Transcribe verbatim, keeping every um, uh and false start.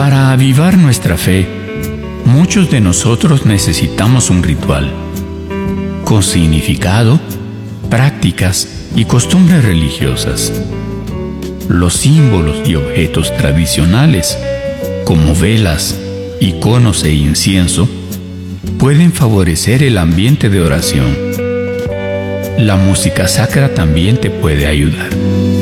Para avivar nuestra fe, muchos de nosotros necesitamos un ritual, con significado, prácticas y costumbres religiosas. Los símbolos y objetos tradicionales, como velas, iconos e incienso, pueden favorecer el ambiente de oración. La música sacra también te puede ayudar.